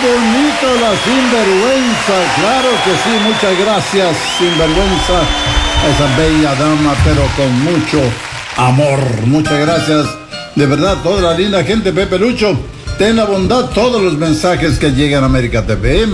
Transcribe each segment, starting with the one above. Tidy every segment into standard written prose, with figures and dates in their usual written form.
bonito la sinvergüenza, claro que sí, muchas gracias, sinvergüenza, esa bella dama, pero con mucho amor. Muchas gracias, de verdad, toda la linda gente. Pepe Lucho, ten la bondad todos los mensajes que llegan a América TV.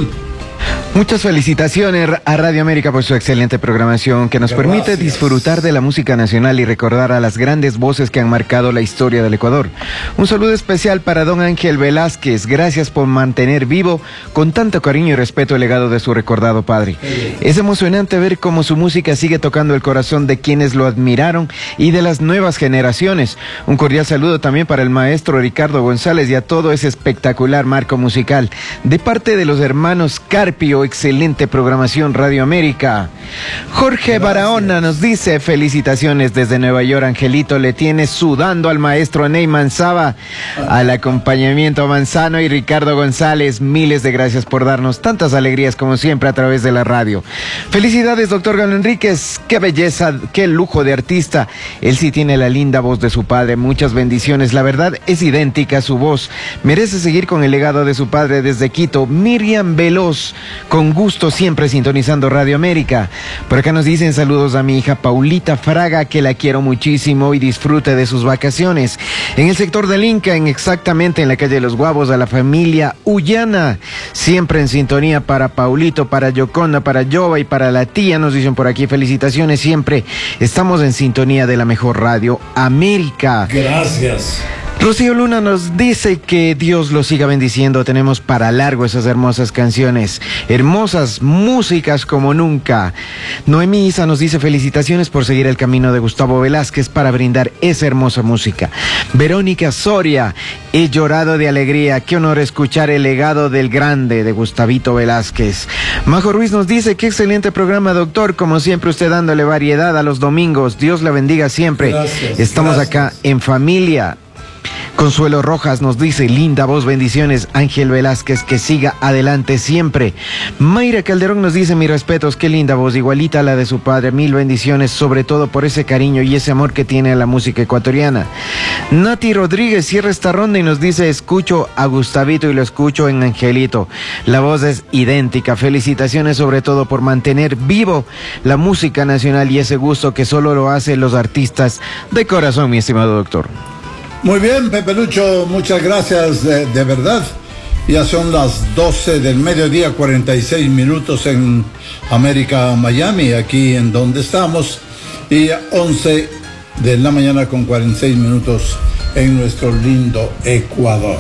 Muchas felicitaciones a Radio América por su excelente programación que nos permite disfrutar de la música nacional y recordar a las grandes voces que han marcado la historia del Ecuador. Un saludo especial para don Ángel Velázquez. Gracias por mantener vivo con tanto cariño y respeto el legado de su recordado padre. Es emocionante ver cómo su música sigue tocando el corazón de quienes lo admiraron y de las nuevas generaciones. Un cordial saludo también para el maestro Ricardo González y a todo ese espectacular marco musical. De parte de los hermanos Carpio, excelente programación Radio América. Jorge Barahona nos dice felicitaciones desde Nueva York. Angelito le tiene sudando al maestro Ney Manzaba, al acompañamiento Manzano y Ricardo González. Miles de gracias por darnos tantas alegrías como siempre a través de la radio. Felicidades, doctor Galo Enríquez. Qué belleza, qué lujo de artista. Él sí tiene la linda voz de su padre. Muchas bendiciones. La verdad es idéntica a su voz. Merece seguir con el legado de su padre desde Quito. Miriam Veloz, con gusto siempre sintonizando Radio América. Por acá nos dicen saludos a mi hija Paulita Fraga, que la quiero muchísimo y disfrute de sus vacaciones. En el sector del Inca, exactamente en la calle de los Guavos, a la familia Ullana, siempre en sintonía para Paulito, para Yoconda, para Yoba y para la tía, nos dicen por aquí. Felicitaciones, siempre estamos en sintonía de la mejor Radio América. Gracias. Rocío Luna nos dice que Dios lo siga bendiciendo. Tenemos para largo esas hermosas canciones, hermosas músicas como nunca. Noemí Isa nos dice felicitaciones por seguir el camino de Gustavo Velázquez para brindar esa hermosa música. Verónica Soria, he llorado de alegría. Qué honor escuchar el legado del grande de Gustavito Velázquez. Majo Ruiz nos dice qué excelente programa, doctor. Como siempre usted dándole variedad a los domingos. Dios la bendiga siempre. Gracias, Estamos gracias. acá en familia. Consuelo Rojas nos dice, linda voz, bendiciones. Ángel Velázquez, que siga adelante siempre. Mayra Calderón nos dice, mis respetos, qué linda voz, igualita a la de su padre. Mil bendiciones, sobre todo por ese cariño y ese amor que tiene a la música ecuatoriana. Nati Rodríguez cierra esta ronda y nos dice, escucho a Gustavito y lo escucho en Angelito. La voz es idéntica. Felicitaciones sobre todo por mantener vivo la música nacional y ese gusto que solo lo hacen los artistas de corazón, mi estimado doctor. Muy bien, Pepe Lucho, muchas gracias, de verdad. Ya son las 12 del mediodía, 46 minutos en América, Miami, aquí en donde estamos, y 11 de la mañana con 46 minutos en nuestro lindo Ecuador.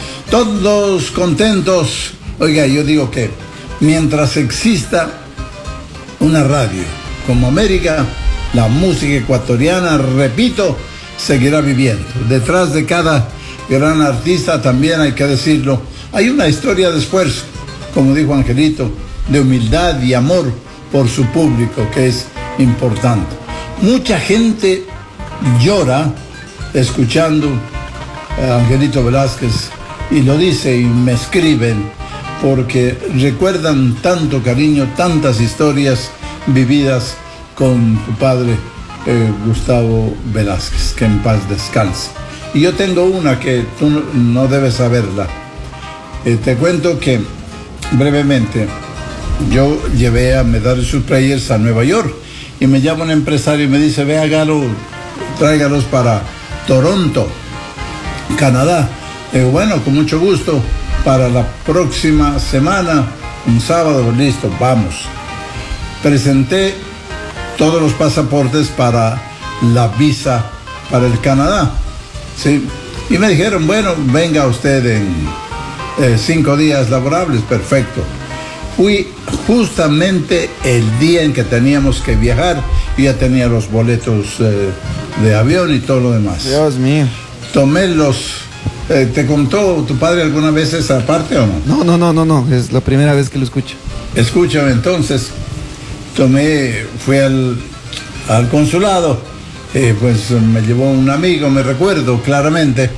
Todos contentos. Oiga, yo digo que mientras exista una radio como América, la música ecuatoriana, repito, seguirá viviendo. Detrás de cada gran artista, también hay que decirlo, hay una historia de esfuerzo, como dijo Angelito, de humildad y amor por su público, que es importante. Mucha gente llora escuchando a Angelito Velázquez, y lo dice y me escriben, porque recuerdan tanto cariño, tantas historias vividas con tu padre, Gustavo Velázquez, que en paz descanse. Y yo tengo una que tú no debes saberla. Te cuento que brevemente yo llevé a Medallion Players a Nueva York y me llama un empresario y me dice, vea Galo, tráigalos para Toronto, Canadá. Digo, bueno, con mucho gusto, para la próxima semana, un sábado, listo, vamos. Presenté todos los pasaportes para la visa para el Canadá, ¿sí? Y me dijeron, bueno, venga usted en 5 días laborables, perfecto. Fui justamente el día en que teníamos que viajar y ya tenía los boletos de avión y todo lo demás. Dios mío. Tomé los... ¿te contó tu padre alguna vez esa parte o no? No, es la primera vez que lo escucho. Escúchame, entonces, fui al consulado, pues me llevó un amigo, me recuerdo claramente,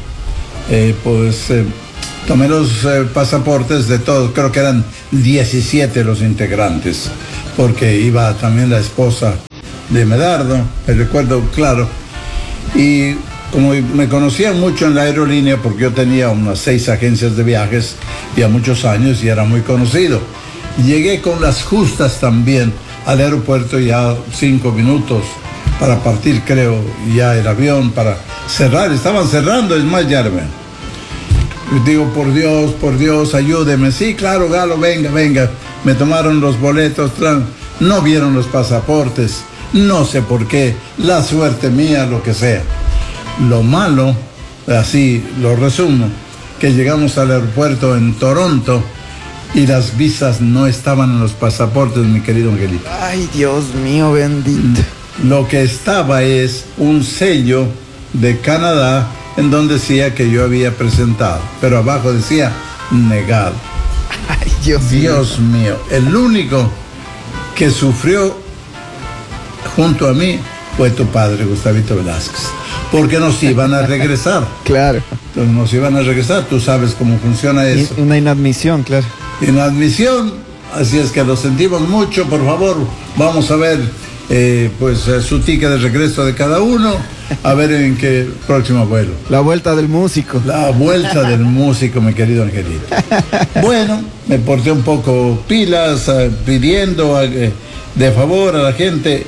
tomé los pasaportes de todos, creo que eran 17 los integrantes, porque iba también la esposa de Medardo, me recuerdo claro, y como me conocían mucho en la aerolínea, porque yo tenía unas 6 agencias de viajes ya muchos años y era muy conocido. Llegué con las justas también al aeropuerto, ya 5 minutos para partir, creo, ya el avión para cerrar. Estaban cerrando, es más, ya ven. Digo, por Dios, ayúdeme. Sí, claro, Galo, venga. Me tomaron los boletos, no vieron los pasaportes, no sé por qué, la suerte mía, lo que sea. Lo malo, así lo resumo, que llegamos al aeropuerto en Toronto y las visas no estaban en los pasaportes, mi querido Angelito. Ay, Dios mío, bendito. Lo que estaba es un sello de Canadá en donde decía que yo había presentado, pero abajo decía negado. Ay, Dios mío, el único que sufrió junto a mí fue tu padre, Gustavito Velázquez, porque nos iban a regresar. Claro. Entonces nos iban a regresar, tú sabes cómo funciona eso. Una inadmisión, claro. Inadmisión, así es que lo sentimos mucho, por favor, vamos a ver su ticket de regreso de cada uno, a ver en qué próximo vuelo. La vuelta del músico. La vuelta del músico, mi querido Angelito. Bueno, me porté un poco pilas, pidiendo de favor a la gente.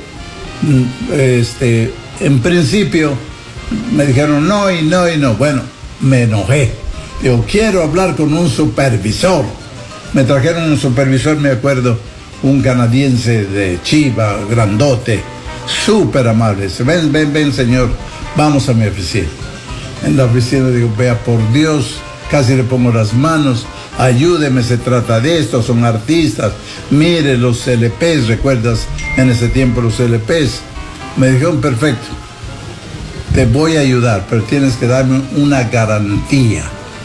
En principio me dijeron no y no y no. Bueno, me enojé. Digo, quiero hablar con un supervisor. Me trajeron un supervisor, me acuerdo, un canadiense de Chiva, grandote, súper amable. Dice, ven, señor, vamos a mi oficina. En la oficina digo, vea, por Dios, casi le pongo las manos, ayúdeme, se trata de esto, son artistas, mire los LPs, ¿recuerdas en ese tiempo los LPs? Me dijeron, perfecto, te voy a ayudar, pero tienes que darme una garantía.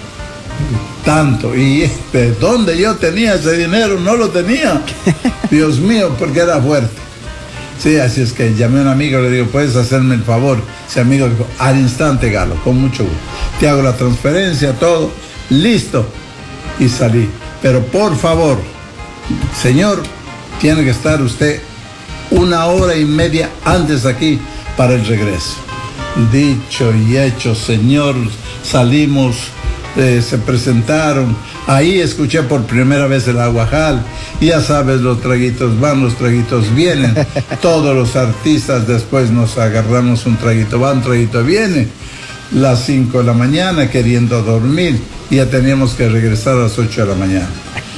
Tanto, y ¿de dónde yo tenía ese dinero? No lo tenía. Dios mío, porque era fuerte. Sí, así es que llamé a un amigo, le digo, ¿puedes hacerme el favor? Ese amigo dijo, al instante, Galo, con mucho gusto. Te hago la transferencia, todo, listo. Y salí. Pero por favor, señor, tiene que estar usted 1 hora y media antes aquí para el regreso. Dicho y hecho, señor, salimos. Se presentaron, ahí escuché por primera vez el Aguajal, ya sabes, los traguitos van, los traguitos vienen, todos los artistas después nos agarramos, un traguito va, un traguito viene, las 5 de la mañana queriendo dormir, y ya teníamos que regresar a las 8 de la mañana,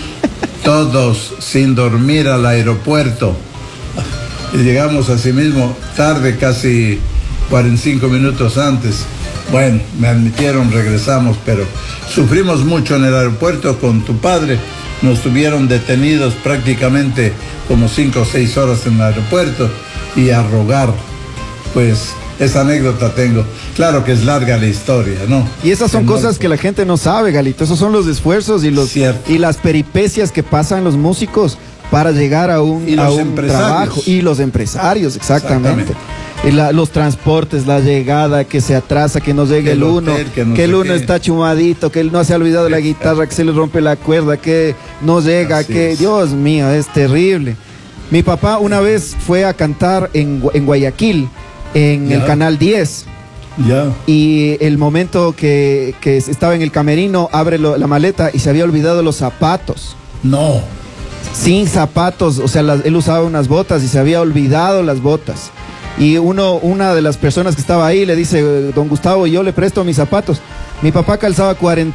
todos sin dormir al aeropuerto, y llegamos así mismo tarde, casi 45 minutos antes. Bueno, me admitieron, regresamos, pero sufrimos mucho en el aeropuerto con tu padre. Nos tuvieron detenidos prácticamente como 5 o 6 horas en el aeropuerto y a rogar. Pues esa anécdota tengo. Claro que es larga la historia, ¿no? Y esas son cosas que la gente no sabe, Galito. Esos son los esfuerzos y las peripecias que pasan los músicos para llegar a un trabajo. Y los empresarios, exactamente. Los transportes, la llegada, que se atrasa, que no llegue el uno, que el uno está chumadito, que él no se ha olvidado de la guitarra, que se le rompe la cuerda, que no llega, Dios mío, es terrible. Mi papá una vez fue a cantar en Guayaquil, en el Canal 10. Y el momento que estaba en el camerino, abre la maleta y se había olvidado los zapatos. No. Sin zapatos, o sea, él usaba unas botas y se había olvidado las botas. Y una de las personas que estaba ahí le dice, don Gustavo, yo le presto mis zapatos. Mi papá calzaba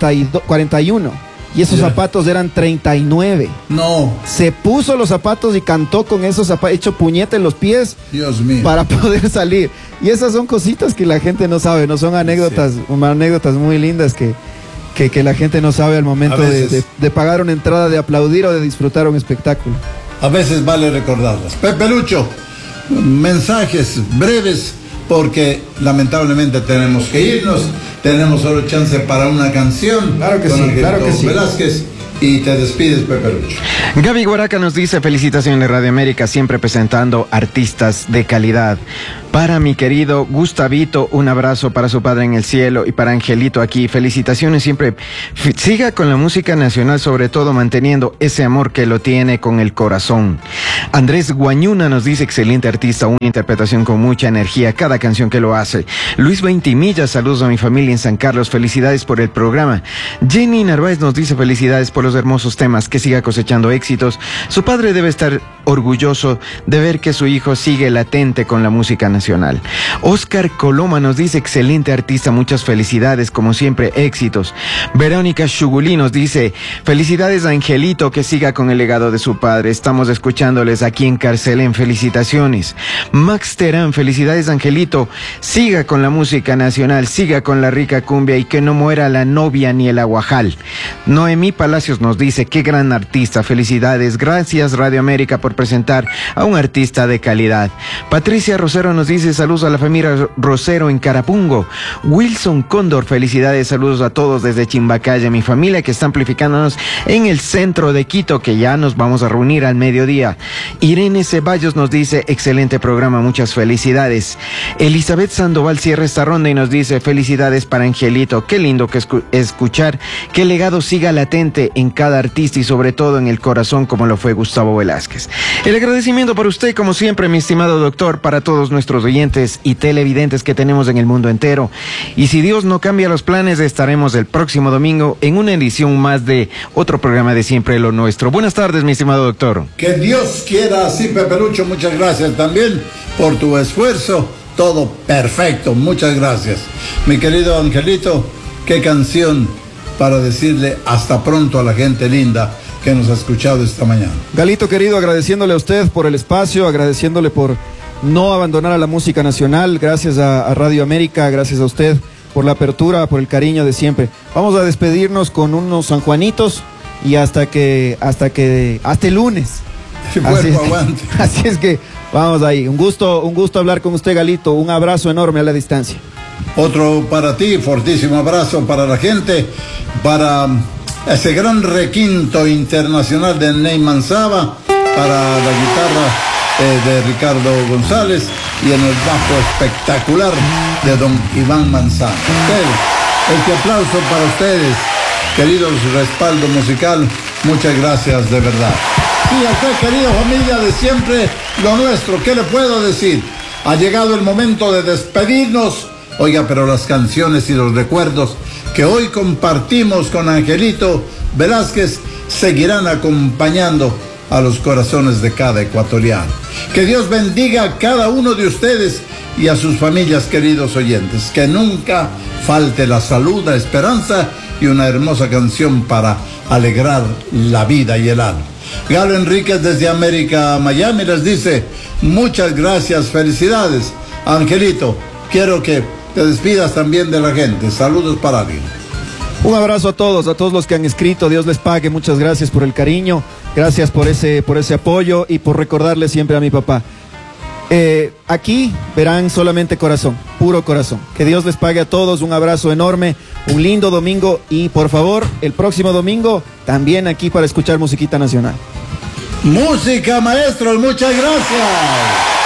41 y esos zapatos eran 39. No. Se puso los zapatos y cantó con esos zapatos, hecho puñete en los pies. Dios mío. Para poder salir. Y esas son cositas que la gente no sabe, no son anécdotas, anécdotas muy lindas que la gente no sabe al momento de pagar una entrada, de aplaudir o de disfrutar un espectáculo. A veces vale recordarlas. Pepe Lucho, mensajes breves, porque lamentablemente tenemos que irnos. Tenemos solo chance para una canción. Claro que sí, claro que sí. Velázquez, y te despides, Pepe Lucho. Gaby Guaraca nos dice, felicitaciones Radio América, siempre presentando artistas de calidad. Para mi querido Gustavito, un abrazo para su padre en el cielo y para Angelito aquí. Felicitaciones siempre. Siga con la música nacional, sobre todo manteniendo ese amor que lo tiene con el corazón. Andrés Guañuna nos dice, excelente artista, una interpretación con mucha energía, cada canción que lo hace. Luis Veintimilla, saludos a mi familia en San Carlos, felicidades por el programa. Jenny Narváez nos dice, felicidades por los hermosos temas, que siga cosechando éxitos. Su padre debe estar orgulloso de ver que su hijo sigue latente con la música nacional. Oscar Coloma nos dice, excelente artista, muchas felicidades, como siempre, éxitos. Verónica Chugulí nos dice, felicidades a Angelito, que siga con el legado de su padre, estamos escuchándoles aquí en Carcelén, felicitaciones. Max Terán, felicidades Angelito, siga con la música nacional, siga con la rica cumbia y que no muera la novia ni el aguajal. Noemí Palacios nos dice, qué gran artista, felicidades, gracias Radio América por presentar a un artista de calidad. Patricia Rosero nos dice, saludos a la familia Rosero en Carapungo. Wilson Cóndor, felicidades, saludos a todos desde Chimbacaya, mi familia que está amplificándonos en el centro de Quito, que ya nos vamos a reunir al mediodía. Irene Ceballos nos dice, excelente programa, muchas felicidades. Elizabeth Sandoval cierra esta ronda y nos dice, felicidades para Angelito, qué lindo que escuchar que el legado siga latente en cada artista y sobre todo en el corazón como lo fue Gustavo Velázquez. El agradecimiento para usted, como siempre, mi estimado doctor, para todos nuestros oyentes y televidentes que tenemos en el mundo entero. Y si Dios no cambia los planes, estaremos el próximo domingo en una edición más de otro programa de Siempre lo Nuestro. Buenas tardes, mi estimado doctor. Que Dios quiera así, Pepe Lucho, muchas gracias también por tu esfuerzo. Todo perfecto, muchas gracias. Mi querido Angelito, qué canción para decirle hasta pronto a la gente linda que nos ha escuchado esta mañana. Galito querido, agradeciéndole a usted por el espacio, agradeciéndole por no abandonar a la música nacional, gracias a Radio América, gracias a usted por la apertura, por el cariño de siempre. Vamos a despedirnos con unos sanjuanitos y hasta el lunes. Así es que vamos ahí. Un gusto hablar con usted, Galito. Un abrazo enorme a la distancia. Otro para ti, fortísimo abrazo para la gente, para ese gran requinto internacional de Neyman Saba, para la guitarra de Ricardo González y en el bajo espectacular de don Iván Manzano. Este aplauso para ustedes, queridos respaldo musical, muchas gracias de verdad. Sí, a usted, querida familia de Siempre lo Nuestro, ¿qué le puedo decir? Ha llegado el momento de despedirnos. Oiga, pero las canciones y los recuerdos que hoy compartimos con Angelito Velázquez seguirán acompañando a los corazones de cada ecuatoriano. Que Dios bendiga a cada uno de ustedes y a sus familias, queridos oyentes. Que nunca falte la salud, la esperanza y una hermosa canción para alegrar la vida y el alma. Galo Enríquez desde América, Miami, les dice, muchas gracias, felicidades. Angelito, quiero que te despidas también de la gente. Saludos para alguien. Un abrazo a todos los que han escrito. Dios les pague. Muchas gracias por el cariño. Gracias por ese apoyo y por recordarle siempre a mi papá. Aquí verán solamente corazón, puro corazón. Que Dios les pague a todos. Un abrazo enorme. Un lindo domingo. Y por favor, el próximo domingo también aquí para escuchar musiquita nacional. Música, maestros. Muchas gracias.